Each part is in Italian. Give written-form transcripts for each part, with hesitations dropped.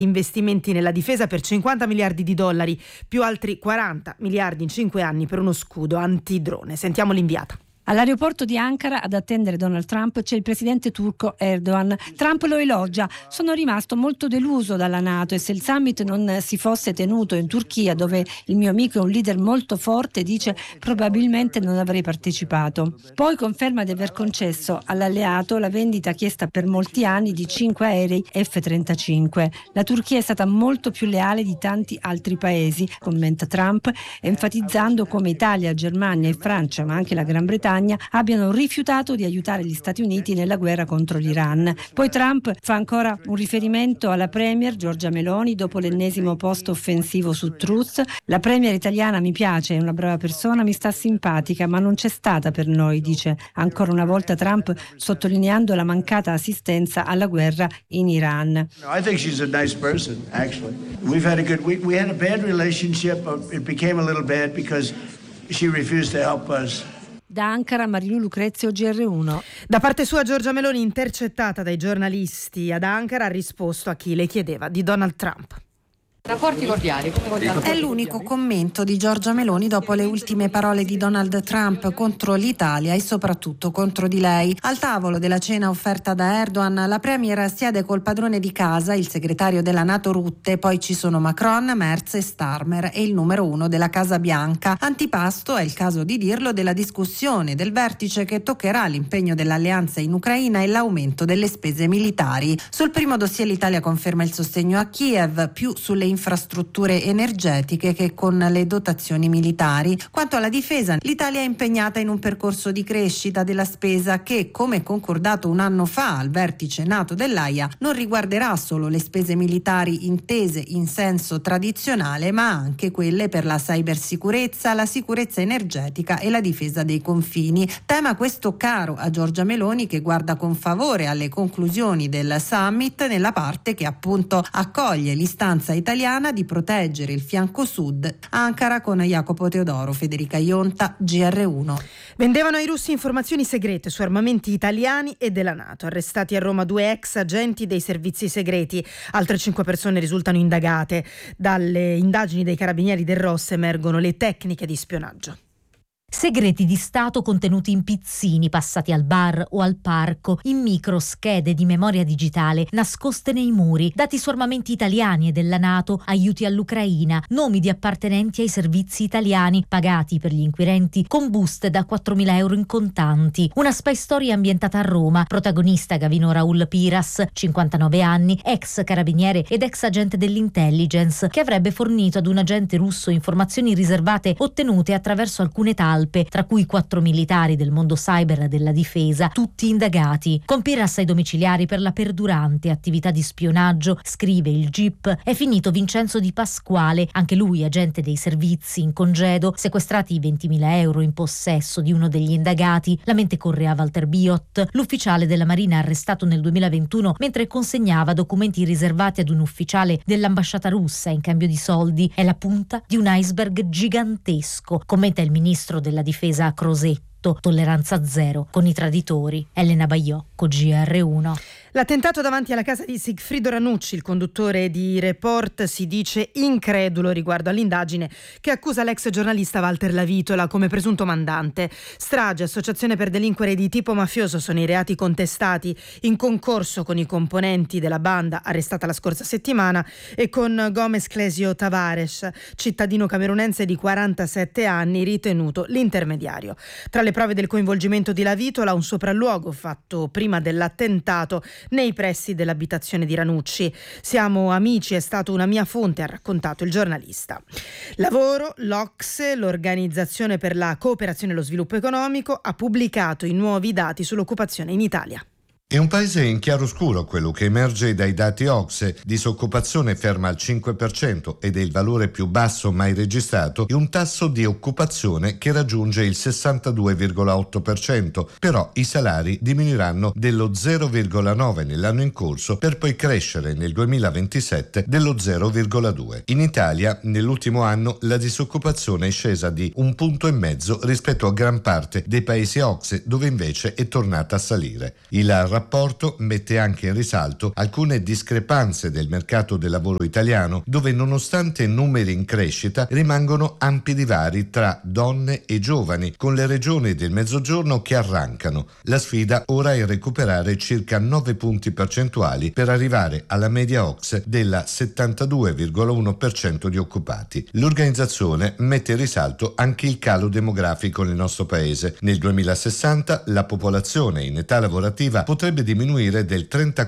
investimenti nella difesa per 50 miliardi di dollari, più altri 40 miliardi in 5 anni per uno scudo antidrone. Sentiamo l'inviata. All'aeroporto di Ankara ad attendere Donald Trump c'è il presidente turco Erdogan. Trump lo elogia: sono rimasto molto deluso dalla NATO e se il summit non si fosse tenuto in Turchia, dove il mio amico è un leader molto forte, dice, probabilmente non avrei partecipato. Poi conferma di aver concesso all'alleato la vendita chiesta per molti anni di 5 aerei F-35. La Turchia è stata molto più leale di tanti altri paesi, commenta Trump, enfatizzando come Italia, Germania e Francia, ma anche la Gran Bretagna, abbiano rifiutato di aiutare gli Stati Uniti nella guerra contro l'Iran. Poi Trump fa ancora un riferimento alla premier Giorgia Meloni dopo l'ennesimo post offensivo su Truth. La premier italiana mi piace, è una brava persona, mi sta simpatica, ma non c'è stata per noi, dice ancora una volta Trump, sottolineando la mancata assistenza alla guerra in Iran. I think she's a nice person, actually. We had a bad relationship. It became a little bad because she refused to help us. Da Ankara, Marilu Lucrezio, GR1. Da parte sua Giorgia Meloni, intercettata dai giornalisti ad Ankara, ha risposto a chi le chiedeva di Donald Trump. Rapporti cordiali, come vogliamo? È l'unico commento di Giorgia Meloni dopo le ultime parole di Donald Trump contro l'Italia e soprattutto contro di lei. Al tavolo della cena offerta da Erdogan, la premier siede col padrone di casa, il segretario della NATO Rutte, poi ci sono Macron, Merz e Starmer e il numero 1 della Casa Bianca. Antipasto, è il caso di dirlo, della discussione del vertice che toccherà l'impegno dell'alleanza in Ucraina e l'aumento delle spese militari. Sul primo dossier l'Italia conferma il sostegno a Kiev, più sulle infrastrutture energetiche che con le dotazioni militari. Quanto alla difesa, l'Italia è impegnata in un percorso di crescita della spesa che, come concordato un anno fa al vertice NATO dell'Aia, non riguarderà solo le spese militari intese in senso tradizionale, ma anche quelle per la cybersicurezza, la sicurezza energetica e la difesa dei confini. Tema questo caro a Giorgia Meloni, che guarda con favore alle conclusioni del summit nella parte che appunto accoglie l'istanza italiana di proteggere il fianco sud. Ankara con Jacopo Teodoro, Federica Ionta, GR1. Vendevano ai russi informazioni segrete su armamenti italiani e della NATO. Arrestati a Roma 2 ex agenti dei servizi segreti. Altre 5 persone risultano indagate. Dalle indagini dei carabinieri del Ross emergono le tecniche di spionaggio. Segreti di Stato contenuti in pizzini passati al bar o al parco, in micro schede di memoria digitale nascoste nei muri, dati su armamenti italiani e della NATO, aiuti all'Ucraina, nomi di appartenenti ai servizi italiani, pagati per gli inquirenti con buste da 4.000 euro in contanti. Una spy story ambientata a Roma, protagonista Gavino Raul Piras, 59 anni, ex carabiniere ed ex agente dell'intelligence, che avrebbe fornito ad un agente russo informazioni riservate ottenute attraverso alcune talpe, tra cui 4 militari del mondo cyber della difesa, tutti indagati. Con Piras ai domiciliari per la perdurante attività di spionaggio, scrive il GIP, è finito Vincenzo Di Pasquale, anche lui agente dei servizi in congedo, sequestrati 20.000 euro in possesso di uno degli indagati. La mente corre a Walter Biot, l'ufficiale della Marina arrestato nel 2021 mentre consegnava documenti riservati ad un ufficiale dell'ambasciata russa in cambio di soldi. È la punta di un iceberg gigantesco, commenta il ministro della difesa Crosetto. Tolleranza zero con i traditori. Elena Baiocco, GR1. L'attentato davanti alla casa di Sigfrido Ranucci, il conduttore di Report, si dice incredulo riguardo all'indagine che accusa l'ex giornalista Walter Lavitola come presunto mandante. Strage, associazione per delinquere di tipo mafioso sono i reati contestati, in concorso con i componenti della banda arrestata la scorsa settimana e con Gomez Clesio Tavares, cittadino camerunense di 47 anni, ritenuto l'intermediario. Tra le prove del coinvolgimento di Lavitola, un sopralluogo fatto prima dell'attentato nei pressi dell'abitazione di Ranucci. Siamo amici, è stato una mia fonte, ha raccontato il giornalista. Lavoro, l'OCSE, l'Organizzazione per la Cooperazione e lo Sviluppo Economico, ha pubblicato i nuovi dati sull'occupazione in Italia. È un paese in chiaroscuro quello che emerge dai dati OCSE, disoccupazione ferma al 5% ed è il valore più basso mai registrato, e un tasso di occupazione che raggiunge il 62,8%, però i salari diminuiranno dello 0,9% nell'anno in corso per poi crescere nel 2027 dello 0,2%. In Italia nell'ultimo anno la disoccupazione è scesa di 1,5 punti rispetto a gran parte dei paesi OCSE, dove invece è tornata a salire. Il rapporto mette anche in risalto alcune discrepanze del mercato del lavoro italiano, dove nonostante numeri in crescita rimangono ampi divari tra donne e giovani, con le regioni del Mezzogiorno che arrancano. La sfida ora è recuperare circa 9 punti percentuali per arrivare alla media OCSE della 72,1% di occupati. L'organizzazione mette in risalto anche il calo demografico nel nostro paese. Nel 2060 la popolazione in età lavorativa potrebbe diminuire del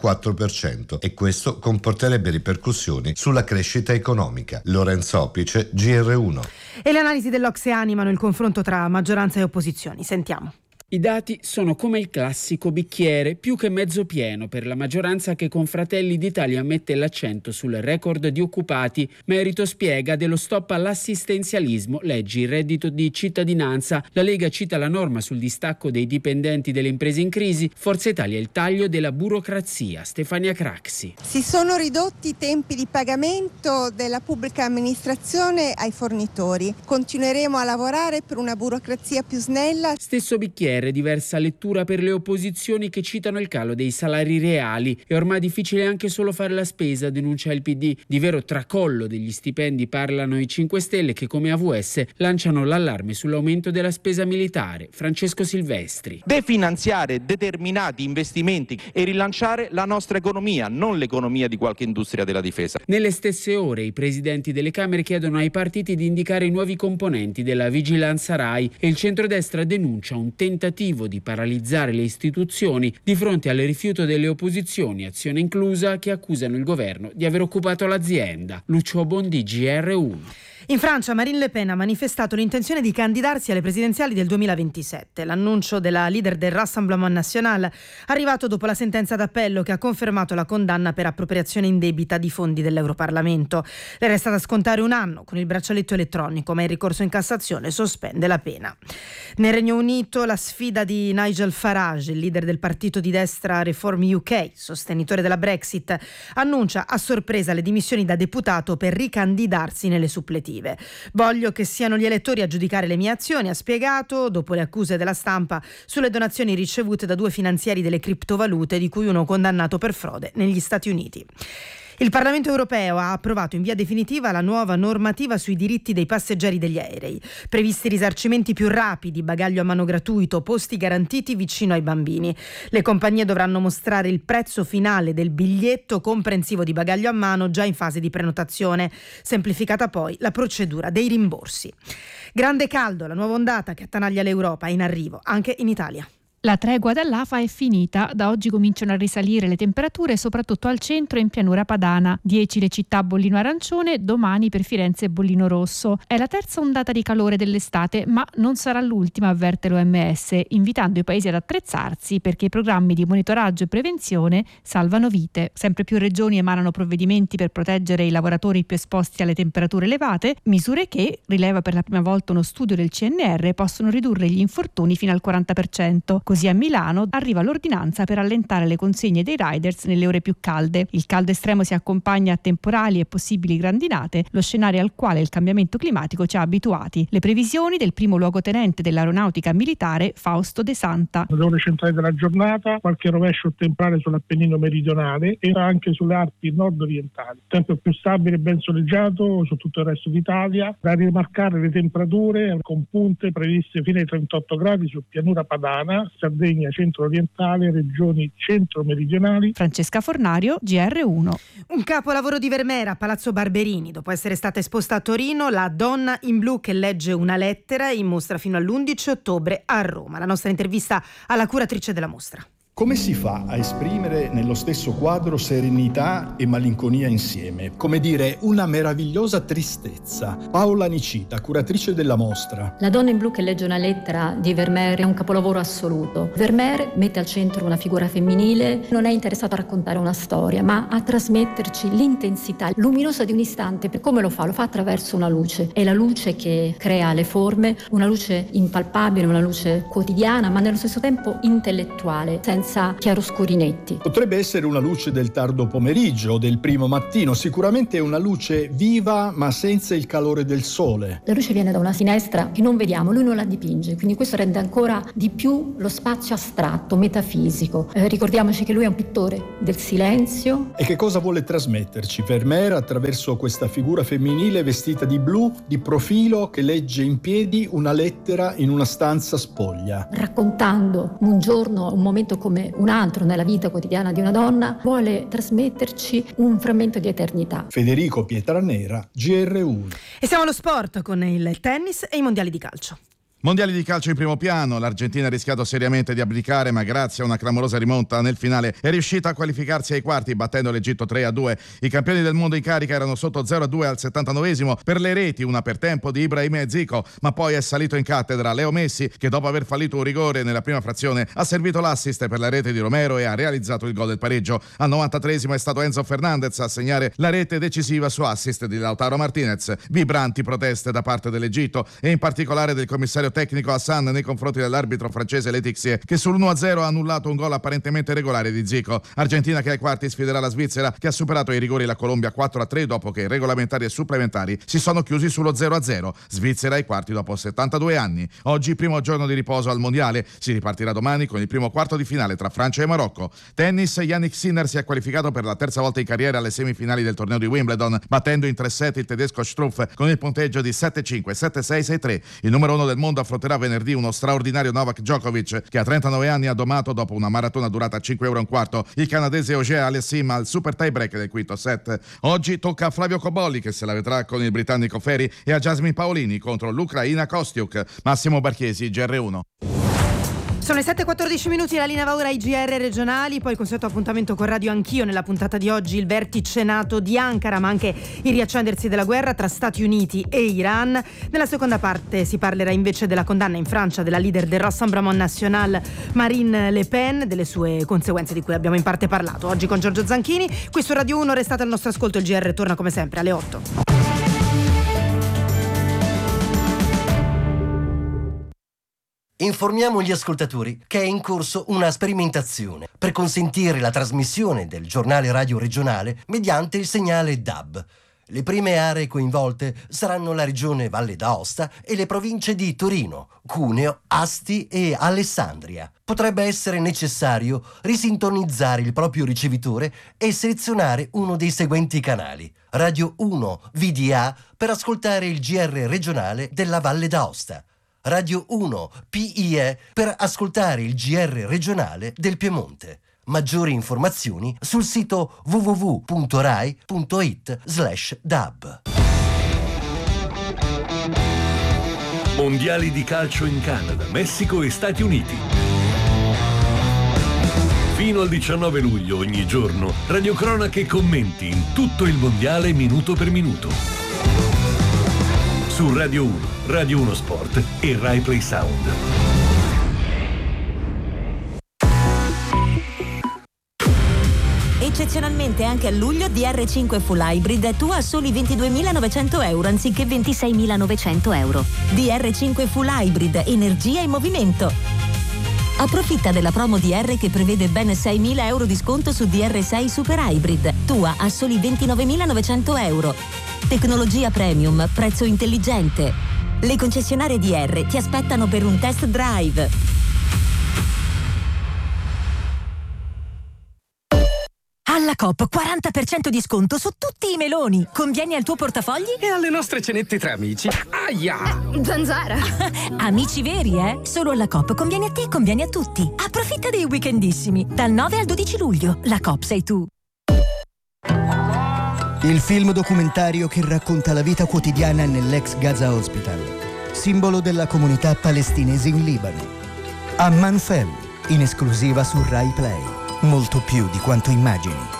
34% e questo comporterebbe ripercussioni sulla crescita economica. Lorenzo Opice, GR1. E le analisi dell'Ocse animano il confronto tra maggioranza e opposizioni. Sentiamo. I dati sono come il classico bicchiere, più che mezzo pieno per la maggioranza che con Fratelli d'Italia mette l'accento sul record di occupati. Merito spiega dello stop all'assistenzialismo, leggi il reddito di cittadinanza. La Lega cita la norma sul distacco dei dipendenti delle imprese in crisi. Forza Italia il taglio della burocrazia. Stefania Craxi. Si sono ridotti i tempi di pagamento della pubblica amministrazione ai fornitori. Continueremo a lavorare per una burocrazia più snella. Stesso bicchiere, diversa lettura per le opposizioni che citano il calo dei salari reali. È ormai difficile anche solo fare la spesa, denuncia il PD. Di vero tracollo degli stipendi parlano i 5 Stelle che come AVS lanciano l'allarme sull'aumento della spesa militare. Francesco Silvestri. Definanziare determinati investimenti e rilanciare la nostra economia, non l'economia di qualche industria della difesa. Nelle stesse ore i presidenti delle Camere chiedono ai partiti di indicare i nuovi componenti della vigilanza RAI e il centrodestra denuncia un tentativo di paralizzare le istituzioni di fronte al rifiuto delle opposizioni, Azione inclusa, che accusano il governo di aver occupato l'azienda. Lucio Bondi, GR1. In Francia Marine Le Pen ha manifestato l'intenzione di candidarsi alle presidenziali del 2027. L'annuncio della leader del Rassemblement National arrivato dopo la sentenza d'appello che ha confermato la condanna per appropriazione indebita di fondi dell'Europarlamento. Le resta da scontare 1 anno con il braccialetto elettronico, ma il ricorso in Cassazione sospende la pena. Nel Regno Unito la sfida di Nigel Farage, il leader del partito di destra Reform UK, sostenitore della Brexit, annuncia a sorpresa le dimissioni da deputato per ricandidarsi nelle suppletive. Voglio che siano gli elettori a giudicare le mie azioni, ha spiegato, dopo le accuse della stampa sulle donazioni ricevute da 2 finanzieri delle criptovalute, di cui uno condannato per frode negli Stati Uniti. Il Parlamento europeo ha approvato in via definitiva la nuova normativa sui diritti dei passeggeri degli aerei. Previsti risarcimenti più rapidi, bagaglio a mano gratuito, posti garantiti vicino ai bambini. Le compagnie dovranno mostrare il prezzo finale del biglietto comprensivo di bagaglio a mano già in fase di prenotazione. Semplificata poi la procedura dei rimborsi. Grande caldo, la nuova ondata che attanaglia l'Europa è in arrivo anche in Italia. La tregua dall'afa è finita, da oggi cominciano a risalire le temperature soprattutto al centro e in pianura padana. 10 le città bollino arancione, domani per Firenze bollino rosso. È la terza ondata di calore dell'estate, ma non sarà l'ultima, avverte l'OMS, invitando i paesi ad attrezzarsi perché i programmi di monitoraggio e prevenzione salvano vite. Sempre più regioni emanano provvedimenti per proteggere i lavoratori più esposti alle temperature elevate, misure che, rileva per la prima volta uno studio del CNR, possono ridurre gli infortuni fino al 40%. Così a Milano arriva l'ordinanza per allentare le consegne dei riders nelle ore più calde. Il caldo estremo si accompagna a temporali e possibili grandinate, lo scenario al quale il cambiamento climatico ci ha abituati. Le previsioni del primo luogotenente dell'aeronautica militare, Fausto De Santa. Le ore centrali della giornata, qualche rovescio temporale sull'Appennino meridionale e anche sulle Alpi nord-orientali. Tempo più stabile e ben soleggiato su tutto il resto d'Italia. Da rimarcare le temperature con punte previste fino ai 38 gradi su pianura padana, Sardegna centro-orientale, regioni centro-meridionali. Francesca Fornario, GR1. Un capolavoro di Vermeer a Palazzo Barberini. Dopo essere stata esposta a Torino, La donna in blu che legge una lettera, in mostra fino all'11 ottobre a Roma. La nostra intervista alla curatrice della mostra. Come si fa a esprimere nello stesso quadro serenità e malinconia insieme? Come dire, una meravigliosa tristezza. Paola Nicita, curatrice della mostra. La donna in blu che legge una lettera di Vermeer è un capolavoro assoluto. Vermeer mette al centro una figura femminile, non è interessato a raccontare una storia, ma a trasmetterci l'intensità luminosa di un istante. Come lo fa? Lo fa attraverso una luce. È la luce che crea le forme, una luce impalpabile, una luce quotidiana, ma nello stesso tempo intellettuale, senza senza chiaroscuri netti. Potrebbe essere una luce del tardo pomeriggio o del primo mattino, sicuramente è una luce viva ma senza il calore del sole. La luce viene da una finestra che non vediamo, lui non la dipinge, quindi questo rende ancora di più lo spazio astratto, metafisico. Ricordiamoci che lui è un pittore del silenzio. E che cosa vuole trasmetterci Vermeer attraverso questa figura femminile vestita di blu, di profilo, che legge in piedi una lettera in una stanza spoglia? Raccontando un giorno, un momento come un altro nella vita quotidiana di una donna, vuole trasmetterci un frammento di eternità. Federico Pietranera, GR1. E siamo allo sport con il tennis e i mondiali di calcio. Mondiali di calcio in primo piano, l'Argentina ha rischiato seriamente di abdicare, ma grazie a una clamorosa rimonta nel finale è riuscita a qualificarsi ai quarti battendo l'Egitto 3-2. I campioni del mondo in carica erano sotto 0-2 al 79esimo per le reti, una per tempo di Ibrahim e Zico, ma poi è salito in cattedra Leo Messi, che dopo aver fallito un rigore nella prima frazione ha servito l'assist per la rete di Romero e ha realizzato il gol del pareggio. Al 93esimo è stato Enzo Fernandez a segnare la rete decisiva su assist di Lautaro Martinez. Vibranti proteste da parte dell'Egitto e in particolare del commissario tecnico Hassan nei confronti dell'arbitro francese Letixier, che sull'1-0 ha annullato un gol apparentemente regolare di Zico. Argentina che ai quarti sfiderà la Svizzera, che ha superato i rigori la Colombia 4-3 dopo che regolamentari e supplementari si sono chiusi sullo 0-0. Svizzera ai quarti dopo 72 anni. Oggi primo giorno di riposo al mondiale, si ripartirà domani con il primo quarto di finale tra Francia e Marocco. Tennis, Yannick Sinner si è qualificato per la terza volta in carriera alle semifinali del torneo di Wimbledon, battendo in 3 set il tedesco Struff con il punteggio di 7-5, 7-6, 6-3. Il numero 1 del mondo affronterà venerdì uno straordinario Novak Djokovic, che a 39 anni ha domato dopo una maratona durata 5 ore e un quarto il canadese Auger Aliassime al super tie break del quinto set. Oggi tocca a Flavio Cobolli, che se la vedrà con il britannico Ferry, e a Jasmine Paolini contro l'Ucraina Kostiuk. Massimo Barchiesi, GR1. Sono le 7:14 minuti, la linea va ora ai GR regionali, poi il consueto appuntamento con Radio Anch'io. Nella puntata di oggi il vertice NATO di Ankara, ma anche il riaccendersi della guerra tra Stati Uniti e Iran. Nella seconda parte si parlerà invece della condanna in Francia della leader del Rassemblement National Marine Le Pen, delle sue conseguenze di cui abbiamo in parte parlato. Oggi con Giorgio Zanchini, qui su Radio 1, restate al nostro ascolto, il GR torna come sempre alle 8. Informiamo gli ascoltatori che è in corso una sperimentazione per consentire la trasmissione del giornale radio regionale mediante il segnale DAB. Le prime aree coinvolte saranno la regione Valle d'Aosta e le province di Torino, Cuneo, Asti e Alessandria. Potrebbe essere necessario risintonizzare il proprio ricevitore e selezionare uno dei seguenti canali: Radio 1 VDA per ascoltare il GR regionale della Valle d'Aosta, Radio 1 PIE per ascoltare il GR regionale del Piemonte. Maggiori informazioni sul sito www.rai.it/dab. Mondiali di calcio in Canada, Messico e Stati Uniti. Fino al 19 luglio ogni giorno, radiocronache e commenti in tutto il mondiale minuto per minuto. Su Radio 1, Radio 1 Sport e Rai Play Sound. Eccezionalmente anche a luglio DR5 Full Hybrid è tua a soli 22.900 euro anziché 26.900 euro. DR5 Full Hybrid, energia in movimento. Approfitta della promo DR che prevede ben 6.000 euro di sconto su DR6 Super Hybrid, tua a soli 29.900 euro. Tecnologia premium, prezzo intelligente. Le concessionarie DR ti aspettano per un test drive. Alla Coop 40% di sconto su tutti i meloni. Convieni al tuo portafogli? E alle nostre cenette tra amici. Aia! Zanzara! Amici veri, eh? Solo alla Coop conviene a te e conviene a tutti. Approfitta dei weekendissimi. Dal 9 al 12 luglio. La Coop sei tu. Il film documentario che racconta la vita quotidiana nell'ex Gaza Hospital, simbolo della comunità palestinese in Libano. Amman Fell, in esclusiva su Rai Play. Molto più di quanto immagini.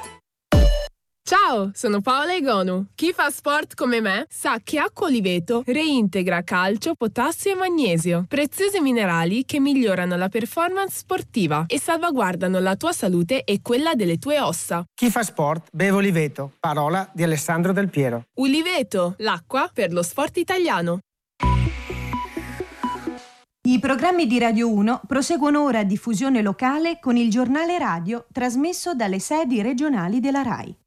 Ciao, sono Paola Egonu. Chi fa sport come me sa che Acqua Oliveto reintegra calcio, potassio e magnesio, preziosi minerali che migliorano la performance sportiva e salvaguardano la tua salute e quella delle tue ossa. Chi fa sport beve Oliveto, parola di Alessandro Del Piero. Oliveto, l'acqua per lo sport italiano. I programmi di Radio 1 proseguono ora a diffusione locale con il giornale radio trasmesso dalle sedi regionali della RAI.